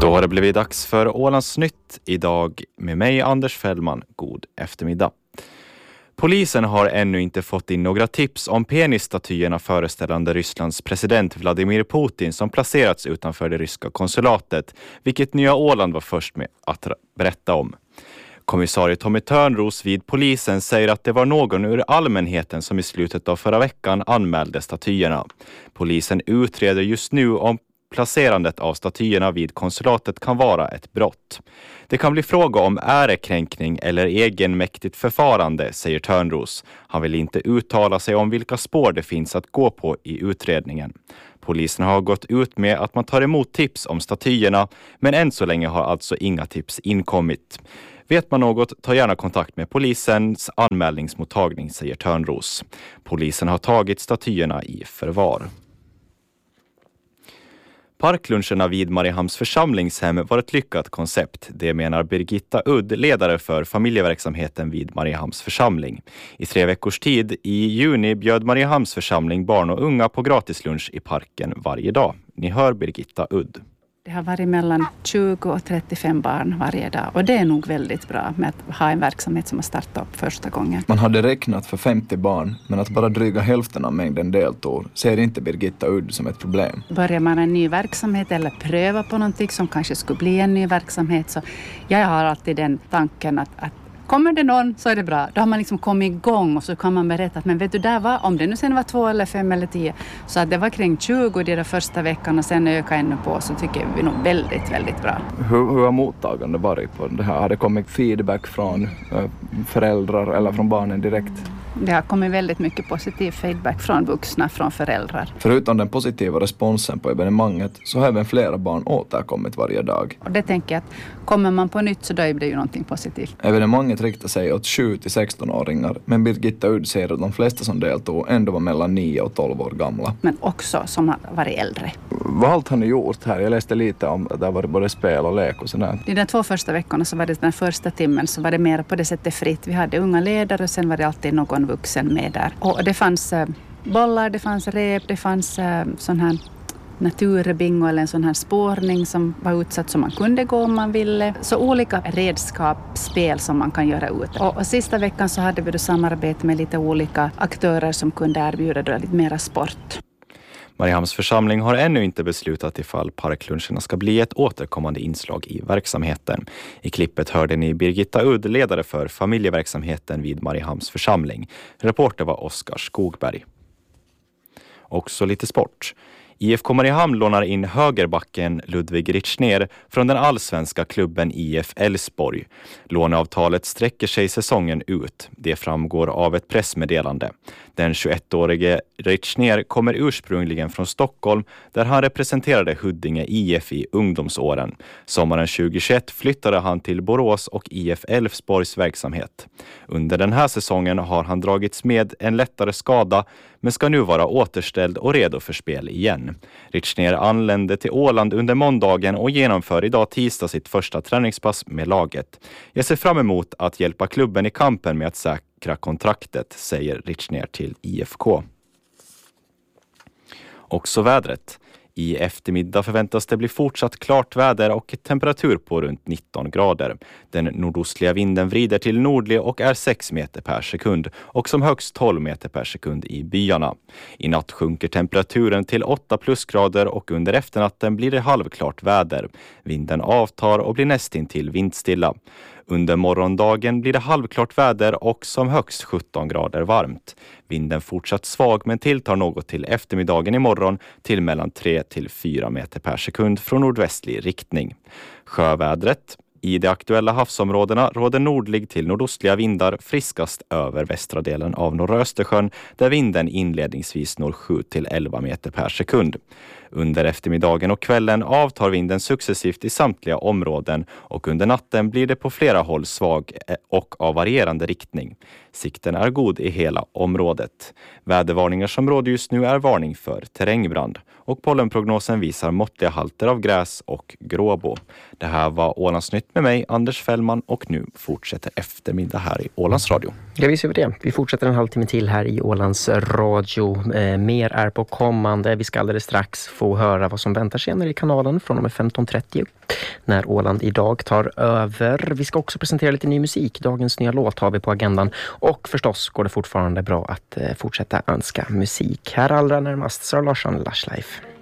Då har det blivit dags för Ålandsnytt idag med mig Anders Fällman. God eftermiddag. Polisen har ännu inte fått in några tips om penisstatyerna föreställande Rysslands president Vladimir Putin som placerats utanför det ryska konsulatet, vilket Nya Åland var först med att berätta om. Kommissarie Tommy Törnros vid polisen säger att det var någon ur allmänheten som i slutet av förra veckan anmälde statyerna. Polisen utreder just nu om placerandet av statyerna vid konsulatet kan vara ett brott. Det kan bli fråga om ärekränkning eller egenmäktigt förfarande, säger Törnros. Han vill inte uttala sig om vilka spår det finns att gå på i utredningen. Polisen har gått ut med att man tar emot tips om statyerna, men än så länge har alltså inga tips inkommit. Vet man något, ta gärna kontakt med polisens anmälningsmottagning, säger Törnros. Polisen har tagit statyerna i förvar. Parkluncherna vid Mariehamns församlingshem var ett lyckat koncept. Det menar Birgitta Udd, ledare för familjeverksamheten vid Mariehamns församling. I 3 veckors tid i juni bjöd Mariehamns församling barn och unga på gratislunch i parken varje dag. Ni hör Birgitta Udd. Det har varit mellan 20 och 35 barn varje dag och det är nog väldigt bra med att ha en verksamhet som har startat upp första gången. Man hade räknat för 50 barn, men att bara dryga hälften av mängden deltog ser inte Birgitta Udd som ett problem. Börjar man en ny verksamhet eller pröva på någonting som kanske skulle bli en ny verksamhet, så jag har alltid den tanken att kommer det någon så är det bra. Då har man liksom kommit igång och så kan man berätta att men vet du där var, om det nu sen var 2 eller 5 eller 10, så att det var kring 20 i den första veckan och sen öka ännu på, så tycker vi nog väldigt, väldigt bra. Hur har mottagande varit på det här? Har det kommit feedback från föräldrar eller från barnen direkt? Det har kommit väldigt mycket positiv feedback från vuxna, från föräldrar. Förutom den positiva responsen på evenemanget så har även flera barn återkommit varje dag. Och det tänker jag att kommer man på nytt så då är det ju någonting positivt. Evenemanget riktar sig åt 7-16-åringar, men Birgitta Udd säger att de flesta som deltog ändå var mellan 9 och 12 år gamla. Men också som har varit äldre. Vad allt har ni gjort här? Jag läste lite om att det var både spel och lek och sådär. I de 2 första veckorna så var det den första timmen så var det mer på det sättet fritt. Vi hade unga ledare och sen var det alltid någon vuxen med där. Och det fanns bollar, det fanns rep, det fanns sån här naturbingo eller en sån här spårning som var utsatt som man kunde gå om man ville. Så olika redskapsspel som man kan göra ute. Och sista veckan så hade vi då samarbete med lite olika aktörer som kunde erbjuda då lite mera sport. Mariehamns församling har ännu inte beslutat ifall parkluncherna ska bli ett återkommande inslag i verksamheten. I klippet hörde ni Birgitta Udd, ledare för familjeverksamheten vid Mariehamns församling. Reporter var Oskar Skogberg. Också lite sport. IFK Mariehamn lånar in högerbacken Ludvig Richner från den allsvenska klubben IF Älvsborg. Låneavtalet sträcker sig säsongen ut. Det framgår av ett pressmeddelande. Den 21-årige Richner kommer ursprungligen från Stockholm där han representerade Huddinge IF i ungdomsåren. Sommaren 2021 flyttade han till Borås och IF Älvsborgs verksamhet. Under den här säsongen har han dragits med en lättare skada men ska nu vara återställd och redo för spel igen. Richner anlände till Åland under måndagen och genomför idag tisdag sitt första träningspass med laget. Jag ser fram emot att hjälpa klubben i kampen med att säkra kontraktet, säger Richner till IFK. Också vädret. I eftermiddag förväntas det bli fortsatt klart väder och temperatur på runt 19 grader. Den nordostliga vinden vrider till nordlig och är 6 meter per sekund och som högst 12 meter per sekund i byarna. I natt sjunker temperaturen till 8 plusgrader och under efternatten blir det halvklart väder. Vinden avtar och blir nästintill vindstilla. Under morgondagen blir det halvklart väder och som högst 17 grader varmt. Vinden fortsatt svag men tilltar något till eftermiddagen imorgon till mellan 3 till 4 meter per sekund från nordvästlig riktning. Sjövädret. I de aktuella havsområdena råder nordlig till nordostliga vindar, friskast över västra delen av norra Östersjön där vinden inledningsvis når 7 till 11 meter per sekund. Under eftermiddagen och kvällen avtar vinden successivt i samtliga områden och under natten blir det på flera håll svag och av varierande riktning. Sikten är god i hela området. Vädervarningar som råder just nu är varning för terrängbrand och pollenprognosen visar måttliga halter av gräs och gråbo. Det här var Ålandsnytt med mig, Anders Fällman, och nu fortsätter eftermiddag här i Ålands Radio. Ja, vi ser det. Vi fortsätter en halvtimme till här i Ålands Radio. Mer är på kommande. Vi ska alldeles strax få få höra vad som väntar senare i kanalen från och med 15.30 när Åland idag tar över. Vi ska också presentera lite ny musik. Dagens nya låt har vi på agendan och förstås går det fortfarande bra att fortsätta önska musik. Här allra närmast Sara Larsson, Lush Life.